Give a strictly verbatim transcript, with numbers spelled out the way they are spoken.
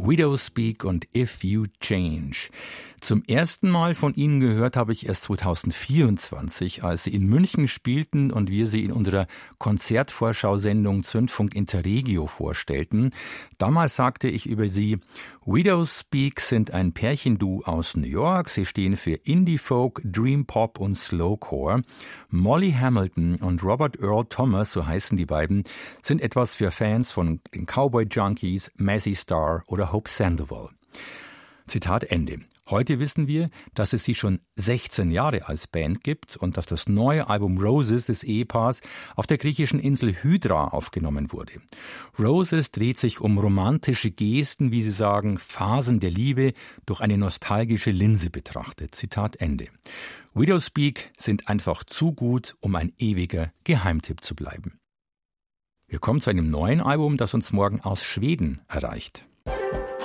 Widowspeak und If You Change. Zum ersten Mal von ihnen gehört habe ich erst zweitausendvierundzwanzig, als sie in München spielten und wir sie in unserer Konzertvorschau-Sendung Zündfunk Interregio vorstellten. Damals sagte ich über sie: Widowspeak sind ein Pärchenduo aus New York. Sie stehen für Indie-Folk, Dream-Pop und Slowcore. Molly Hamilton und Robert Earl Thomas, so heißen die beiden, sind etwas für Fans von den Cowboy Junkies, Mazzy Star oder Hope Sandoval. Zitat Ende. Heute wissen wir, dass es sie schon sechzehn Jahre als Band gibt und dass das neue Album Roses des Ehepaars auf der griechischen Insel Hydra aufgenommen wurde. Roses dreht sich um romantische Gesten, wie sie sagen, Phasen der Liebe durch eine nostalgische Linse betrachtet. Zitat Ende. Widowspeak sind einfach zu gut, um ein ewiger Geheimtipp zu bleiben. Wir kommen zu einem neuen Album, das uns morgen aus Schweden erreicht.